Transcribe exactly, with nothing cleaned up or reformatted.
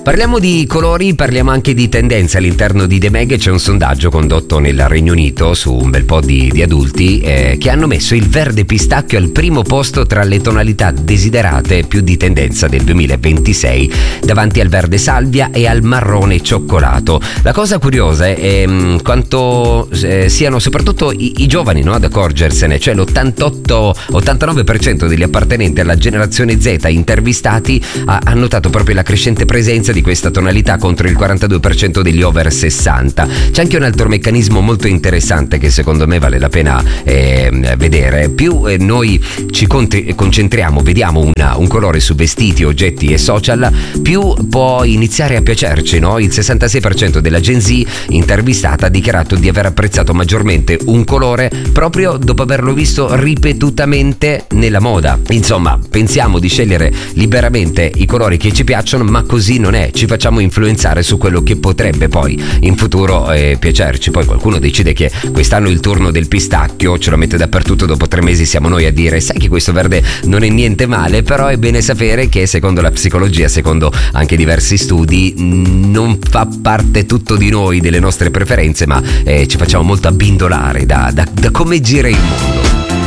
Parliamo di colori, parliamo anche di tendenze. All'interno di The Mag c'è un sondaggio condotto nel Regno Unito su un bel po' di, di adulti eh, che hanno messo il verde pistacchio al primo posto tra le tonalità desiderate più di tendenza del duemilaventisei, davanti al verde salvia e al marrone cioccolato. La cosa curiosa è mh, quanto eh, siano soprattutto i, i giovani, no, ad accorgersene, cioè l'ottantotto ottantanove per cento degli appartenenti alla generazione Z intervistati ha, ha notato proprio la crescente presenza di questa tonalità contro il quarantadue per cento degli over sessanta. C'è anche un altro meccanismo molto interessante che secondo me vale la pena eh, vedere. Più eh, noi ci cont- concentriamo, vediamo una, un colore su vestiti, oggetti e social, più può iniziare a piacerci, no? Il sessantasei per cento della Gen Z intervistata ha dichiarato di aver apprezzato maggiormente un colore proprio dopo averlo visto ripetutamente nella moda. Insomma, pensiamo di scegliere liberamente i colori che ci piacciono, ma così non è. Ci facciamo influenzare su quello che potrebbe poi in futuro eh, piacerci. Poi qualcuno decide che quest'anno è il turno del pistacchio, ce lo mette dappertutto, dopo tre mesi siamo noi a dire sai che questo verde non è niente male, però è bene sapere che secondo la psicologia, secondo anche diversi studi, non fa parte tutto di noi, delle nostre preferenze, ma eh, ci facciamo molto abbindolare da, da, da come gira il mondo.